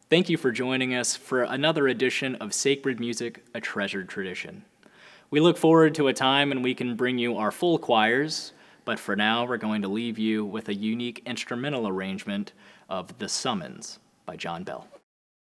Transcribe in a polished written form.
Thank you for joining us for another edition of Sacred Music, a Treasured Tradition. We look forward to a time when we can bring you our full choirs, but for now we're going to leave you with a unique instrumental arrangement of The Summons by John Bell.